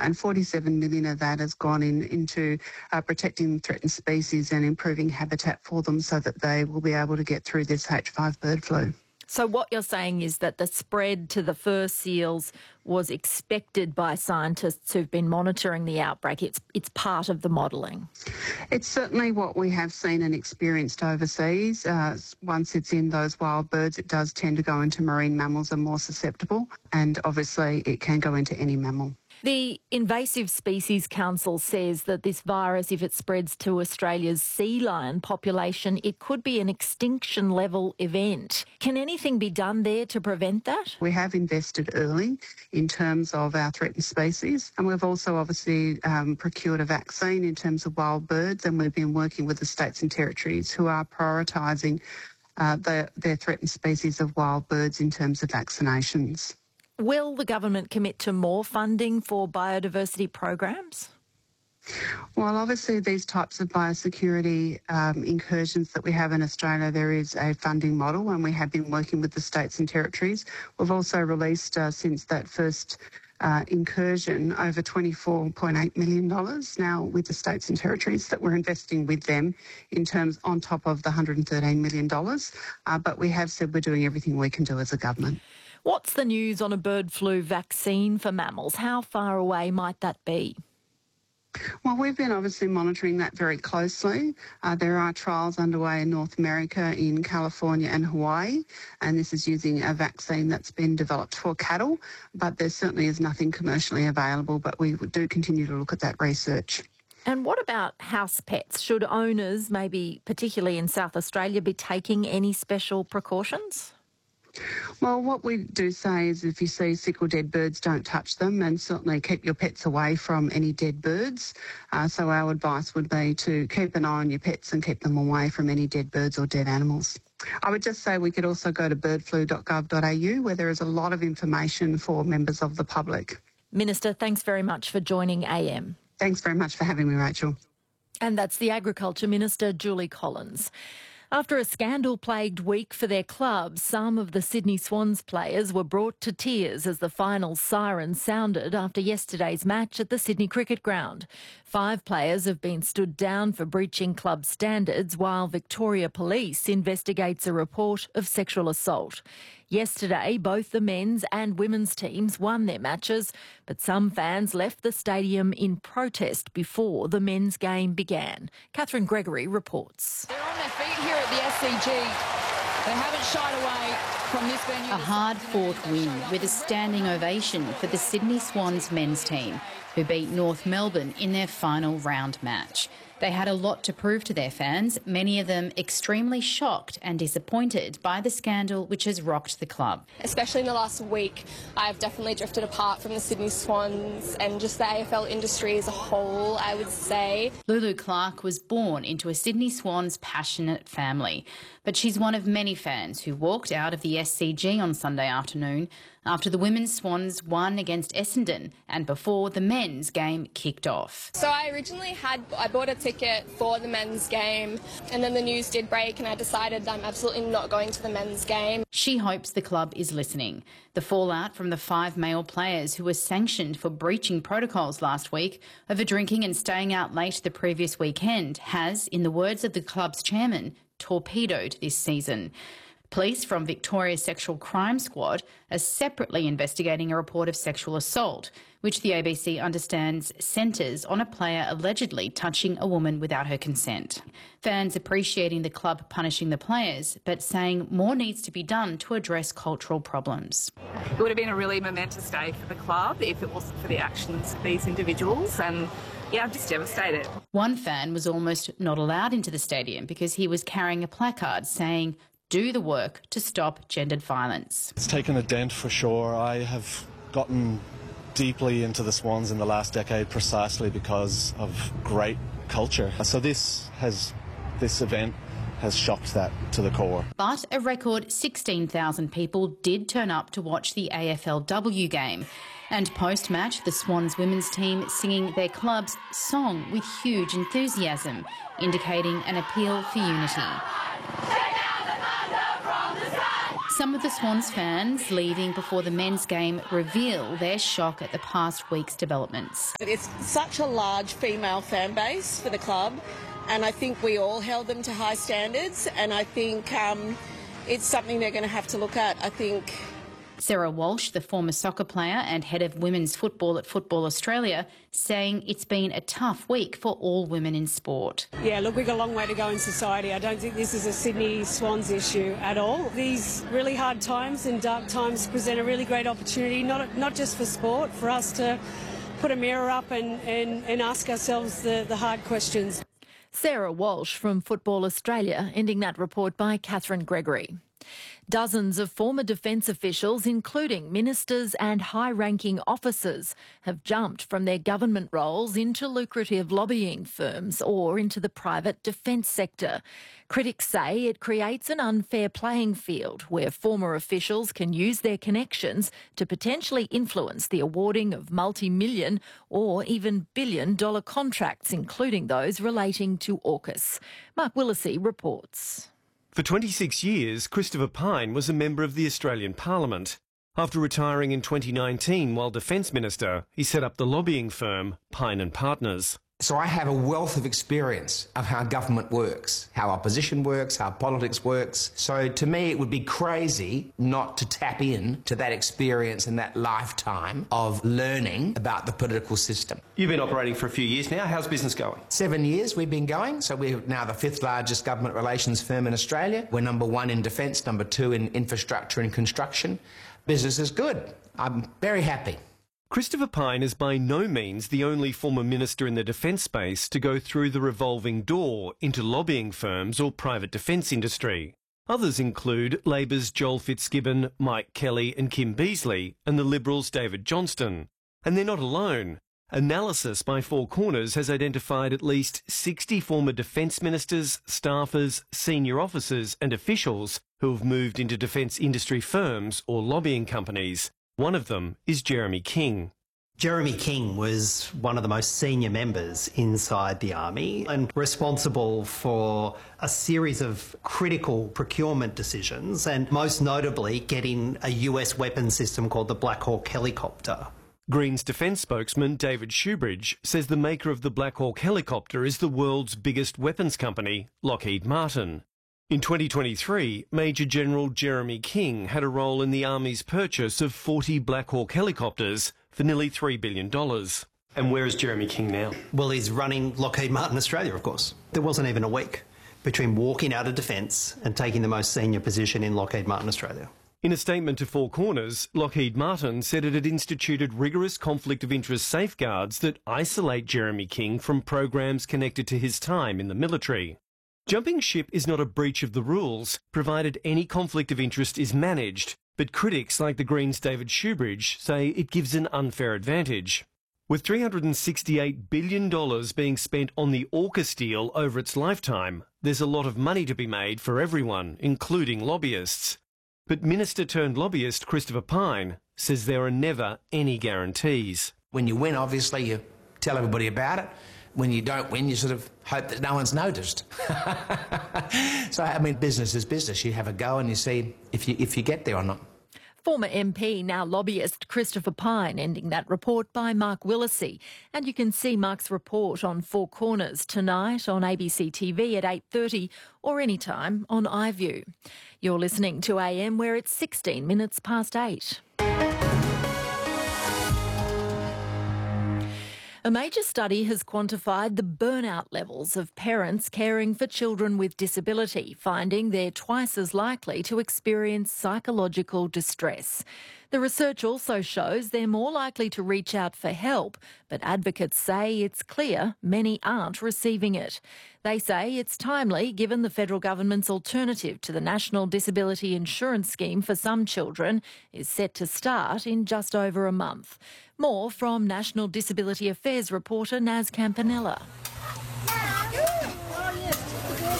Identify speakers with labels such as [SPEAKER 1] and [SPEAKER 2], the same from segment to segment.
[SPEAKER 1] and 47 million of that has gone into protecting threatened species and improving habitat for them so that they will be able to get through this H5 bird flu.
[SPEAKER 2] So what you're saying is that the spread to the fur seals was expected by scientists who've been monitoring the outbreak. It's part of the modelling.
[SPEAKER 1] It's certainly what we have seen and experienced overseas. Once it's in those wild birds, it does tend to go into marine mammals and more susceptible, and obviously it can go into any mammal.
[SPEAKER 2] The Invasive Species Council says that this virus, if it spreads to Australia's sea lion population, it could be an extinction-level event. Can anything be done there to prevent that?
[SPEAKER 1] We have invested early in terms of our threatened species, and we've also obviously procured a vaccine in terms of wild birds, and we've been working with the states and territories who are prioritising their threatened species of wild birds in terms of vaccinations.
[SPEAKER 2] Will the government commit to more funding for biodiversity programs?
[SPEAKER 1] Well, obviously these types of biosecurity incursions that we have in Australia, there is a funding model, and we have been working with the states and territories. We've also released, since that first incursion, over $24.8 million now with the states and territories that we're investing with them in terms on top of the $113 million. But we have said we're doing everything we can do as a government.
[SPEAKER 2] What's the news on a bird flu vaccine for mammals? How far away might that be?
[SPEAKER 1] Well, we've been obviously monitoring that very closely. There are trials underway in North America, in California and Hawaii, and this is using a vaccine that's been developed for cattle, but there certainly is nothing commercially available, but we do continue to look at that research.
[SPEAKER 2] And what about house pets? Should owners, maybe particularly in South Australia, be taking any special precautions?
[SPEAKER 1] Well, what we do say is if you see sick or dead birds, don't touch them, and certainly keep your pets away from any dead birds. So our advice would be to keep an eye on your pets and keep them away from any dead birds or dead animals. I would just say we could also go to birdflu.gov.au where there is a lot of information for members of the public.
[SPEAKER 2] Minister, thanks very much for joining AM.
[SPEAKER 1] Thanks very much for having me, Rachel.
[SPEAKER 2] And that's the Agriculture Minister, Julie Collins. After a scandal-plagued week for their club, some of the Sydney Swans players were brought to tears as the final siren sounded after yesterday's match at the Sydney Cricket Ground. 5 players have been stood down for breaching club standards while Victoria Police investigates a report of sexual assault. Yesterday, both the men's and women's teams won their matches, but some fans left the stadium in protest before the men's game began. Catherine Gregory reports.
[SPEAKER 3] They're on their feet here at the SCG. They haven't shied away from this venue.
[SPEAKER 4] A hard-fought win with a standing ovation for the Sydney Swans men's team, who beat North Melbourne in their final round match. They had a lot to prove to their fans, many of them extremely shocked and disappointed by the scandal which has rocked the club.
[SPEAKER 5] Especially in the last week, I've definitely drifted apart from the Sydney Swans and just the AFL industry as a whole, I would say.
[SPEAKER 4] Lulu Clark was born into a Sydney Swans passionate family, but she's one of many fans who walked out of the SCG on Sunday afternoon after the women's Swans won against Essendon and before the men's game kicked off.
[SPEAKER 5] So I bought a ticket for the men's game, and then the news did break and I decided that I'm absolutely not going to the men's game.
[SPEAKER 4] She hopes the club is listening. The fallout from the 5 male players who were sanctioned for breaching protocols last week over drinking and staying out late the previous weekend has, in the words of the club's chairman, torpedoed this season. Police from Victoria's Sexual Crime Squad are separately investigating a report of sexual assault, which the ABC understands centres on a player allegedly touching a woman without her consent. Fans appreciating the club punishing the players, but saying more needs to be done to address cultural problems.
[SPEAKER 6] It would have been a really momentous day for the club if it wasn't for the actions of these individuals, and yeah, I'm just devastated.
[SPEAKER 4] One fan was almost not allowed into the stadium because he was carrying a placard saying, "Do the work to stop gendered violence."
[SPEAKER 7] It's taken a dent for sure. I have gotten deeply into the Swans in the last decade precisely because of great culture. So this event has shocked that to the core.
[SPEAKER 4] But a record 16,000 people did turn up to watch the AFLW game. And post-match, the Swans women's team singing their club's song with huge enthusiasm, indicating an appeal for unity. Some Some of the Swans fans leaving before the men's game reveal their shock at the past week's developments.
[SPEAKER 8] It's such a large female fan base for the club, and I think we all held them to high standards, and I think it's something they're going to have to look at. I think
[SPEAKER 4] Sarah Walsh, the former soccer player and head of women's football at Football Australia, saying it's been a tough week for all women in sport.
[SPEAKER 9] Yeah, look, we've got a long way to go in society. I don't think this is a Sydney Swans issue at all. These really hard times and dark times present a really great opportunity, not just for sport, for us to put a mirror up and ask ourselves the hard questions.
[SPEAKER 2] Sarah Walsh from Football Australia, ending that report by Catherine Gregory. Dozens of former defence officials, including ministers and high-ranking officers, have jumped from their government roles into lucrative lobbying firms or into the private defence sector. Critics say it creates an unfair playing field where former officials can use their connections to potentially influence the awarding of multi-million or even billion-dollar contracts, including those relating to AUKUS. Mark Willesee reports.
[SPEAKER 10] For 26 years, Christopher Pyne was a member of the Australian Parliament. After retiring in 2019 while Defence Minister, he set up the lobbying firm Pyne and Partners.
[SPEAKER 11] So I have a wealth of experience of how government works, how opposition works, how politics works. So to me, it would be crazy not to tap in to that experience and that lifetime of learning about the political system.
[SPEAKER 10] You've been operating for a few years now. How's business going?
[SPEAKER 11] 7 years we've been going. So we're now the 5th largest government relations firm in Australia. We're number 1 in defence, number 2 in infrastructure and construction. Business is good. I'm very happy.
[SPEAKER 10] Christopher Pyne is by no means the only former minister in the defence space to go through the revolving door into lobbying firms or private defence industry. Others include Labor's Joel Fitzgibbon, Mike Kelly and Kim Beazley, and the Liberals' David Johnston. And they're not alone. Analysis by Four Corners has identified at least 60 former defence ministers, staffers, senior officers and officials who have moved into defence industry firms or lobbying companies. One of them is Jeremy King.
[SPEAKER 12] Jeremy King was one of the most senior members inside the Army and responsible for a series of critical procurement decisions and most notably getting a US weapon system called the Black Hawk helicopter.
[SPEAKER 10] Greens defence spokesman David Shoebridge says the maker of the Black Hawk helicopter is the world's biggest weapons company, Lockheed Martin. In 2023, Major General Jeremy King had a role in the Army's purchase of 40 Black Hawk helicopters for nearly $3 billion. And where is Jeremy King now?
[SPEAKER 12] Well, he's running Lockheed Martin Australia, of course. There wasn't even a week between walking out of defence and taking the most senior position in Lockheed Martin Australia.
[SPEAKER 10] In a statement to Four Corners, Lockheed Martin said it had instituted rigorous conflict of interest safeguards that isolate Jeremy King from programs connected to his time in the military. Jumping ship is not a breach of the rules, provided any conflict of interest is managed, but critics like the Greens' David Shoebridge say it gives an unfair advantage. With $368 billion being spent on the AUKUS deal over its lifetime, there's a lot of money to be made for everyone, including lobbyists. But Minister-turned-lobbyist Christopher Pyne says there are never any guarantees.
[SPEAKER 11] When you win, obviously, you tell everybody about it. When you don't win, you sort of hope that no one's noticed. So, I mean, business is business. You have a go and you see if you get there or not.
[SPEAKER 2] Former MP, now lobbyist Christopher Pyne, ending that report by Mark Willesee. And you can see Mark's report on Four Corners tonight on ABC TV at 8:30 or anytime on iView. You're listening to AM where it's 16 minutes past 8. A major study has quantified the burnout levels of parents caring for children with disability, finding they're twice as likely to experience psychological distress. The research also shows they're more likely to reach out for help, but advocates say it's clear many aren't receiving it. They say it's timely given the federal government's alternative to the National Disability Insurance Scheme for some children is set to start in just over a month. More from National Disability Affairs reporter Naz Campanella.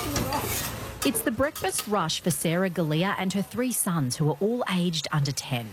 [SPEAKER 13] It's the breakfast rush for Sarah Galea and her 3 sons who are all aged under 10.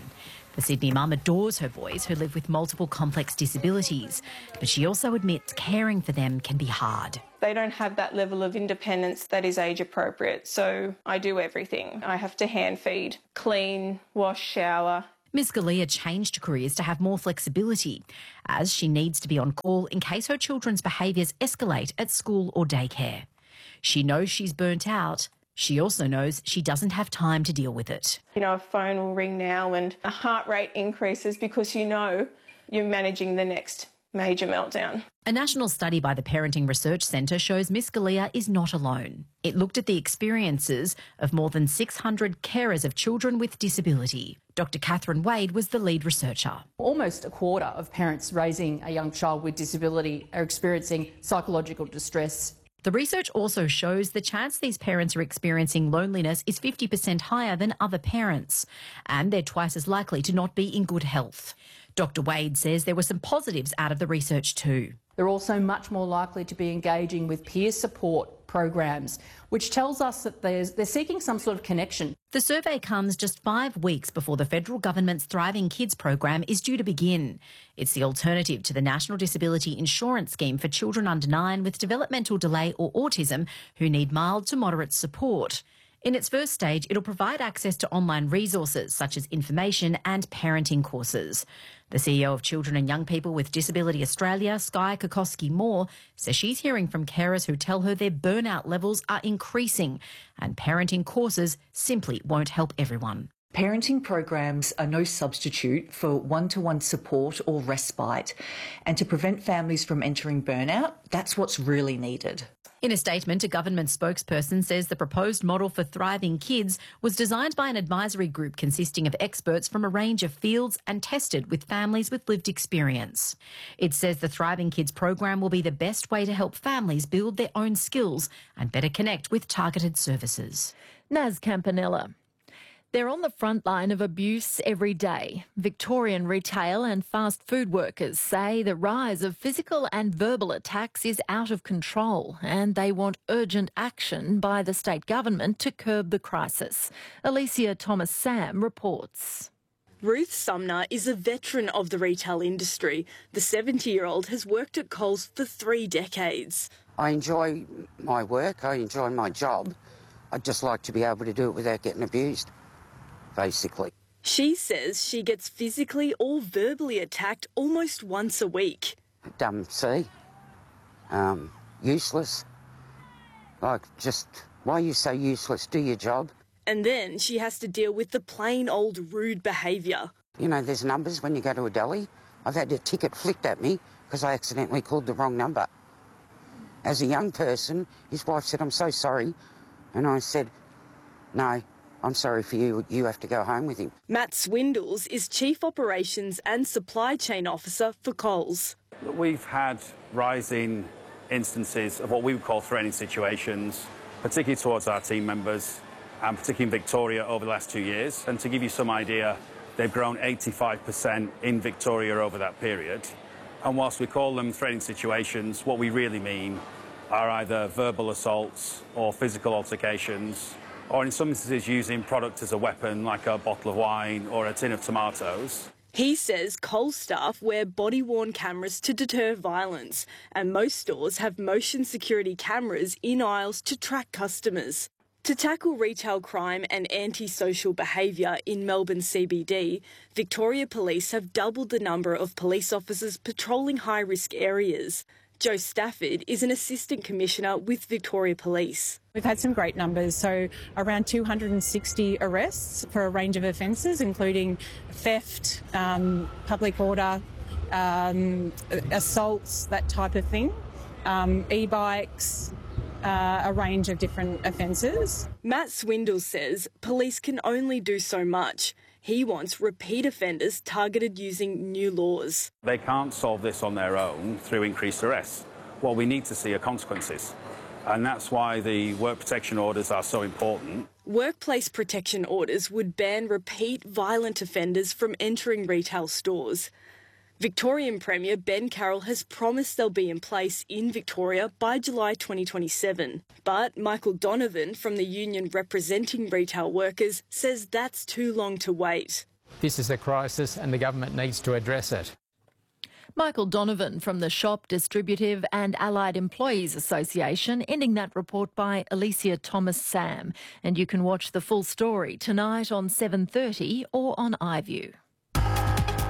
[SPEAKER 13] The Sydney mum adores her boys who live with multiple complex disabilities, but she also admits caring for them can be hard.
[SPEAKER 14] They don't have that level of independence that is age appropriate, so I do everything. I have to hand feed, clean, wash, shower.
[SPEAKER 13] Ms Galea changed careers to have more flexibility, as she needs to be on call in case her children's behaviours escalate at school or daycare. She knows she's burnt out. She also knows she doesn't have time to deal with it.
[SPEAKER 14] You know, a phone will ring now and a heart rate increases because you know you're managing the next major meltdown.
[SPEAKER 13] A national study by the Parenting Research Centre shows Miss Galea is not alone. It looked at the experiences of more than 600 carers of children with disability. Dr Catherine Wade was the lead researcher.
[SPEAKER 15] Almost a quarter of parents raising a young child with disability are experiencing psychological distress.
[SPEAKER 13] The research also shows the chance these parents are experiencing loneliness is 50% higher than other parents, and they're twice as likely to not be in good health. Dr Wade says there were some positives out of the research too.
[SPEAKER 15] They're also much more likely to be engaging with peer support programs, which tells us that they're seeking some sort of connection.
[SPEAKER 13] The survey comes just 5 weeks before the federal government's Thriving Kids program is due to begin. It's the alternative to the National Disability Insurance Scheme for children under 9 with developmental delay or autism who need mild to moderate support. In its first stage, it'll provide access to online resources such as information and parenting courses. The CEO of Children and Young People with Disability Australia, Skye Kokoski-Moore, says she's hearing from carers who tell her their burnout levels are increasing and parenting courses simply won't help everyone.
[SPEAKER 16] Parenting programs are no substitute for one-to-one support or respite, and to prevent families from entering burnout, that's what's really needed.
[SPEAKER 13] In a statement, a government spokesperson says the proposed model for Thriving Kids was designed by an advisory group consisting of experts from a range of fields and tested with families with lived experience. It says the Thriving Kids program will be the best way to help families build their own skills and better connect with targeted services.
[SPEAKER 2] Naz Campanella. They're on the front line of abuse every day. Victorian retail and fast food workers say the rise of physical and verbal attacks is out of control and they want urgent action by the state government to curb the crisis. Alicia Thomas-Sam reports.
[SPEAKER 17] Ruth Sumner is a veteran of the retail industry. The 70-year-old has worked at Coles for 3 decades.
[SPEAKER 18] I enjoy my work, I enjoy my job. I'd just like to be able to do it without getting abused, basically.
[SPEAKER 17] She says she gets physically or verbally attacked almost once a week.
[SPEAKER 18] Dumb C. Useless. Like, just, why are you so useless? Do your job.
[SPEAKER 17] And then she has to deal with the plain old rude behaviour.
[SPEAKER 18] You know, there's numbers when you go to a deli. I've had a ticket flicked at me because I accidentally called the wrong number. As a young person, his wife said, "I'm so sorry." And I said, "No, I'm sorry for you. You have to go home with him."
[SPEAKER 17] Matt Swindles is Chief Operations and Supply Chain Officer for Coles.
[SPEAKER 19] We've had rising instances of what we would call threatening situations, particularly towards our team members, and particularly in Victoria over the last 2 years. And to give you some idea, they've grown 85% in Victoria over that period. And whilst we call them threatening situations, what we really mean are either verbal assaults or physical altercations, or in some instances using product as a weapon, like a bottle of wine or a tin of tomatoes.
[SPEAKER 17] He says Coles staff wear body-worn cameras to deter violence, and most stores have motion security cameras in aisles to track customers. To tackle retail crime and antisocial behaviour in Melbourne CBD, Victoria Police have doubled the number of police officers patrolling high-risk areas. Jo Stafford is an Assistant Commissioner with Victoria Police.
[SPEAKER 20] We've had some great numbers, so around 260 arrests for a range of offences, including theft, public order, assaults, that type of thing, e-bikes, a range of different offences.
[SPEAKER 17] Matt Swindle says police can only do so much. He wants repeat offenders targeted using new laws.
[SPEAKER 19] They can't solve this on their own through increased arrests. What we need to see are consequences. And that's why the work protection orders are so important.
[SPEAKER 17] Workplace protection orders would ban repeat violent offenders from entering retail stores. Victorian Premier Ben Carroll has promised they'll be in place in Victoria by July 2027. But Michael Donovan from the union representing retail workers says that's too long to wait.
[SPEAKER 21] This is a crisis and the government needs to address it.
[SPEAKER 2] Michael Donovan from the Shop, Distributive and Allied Employees Association, ending that report by Alicia Thomas-Sam. And you can watch the full story tonight on 7:30 or on iView.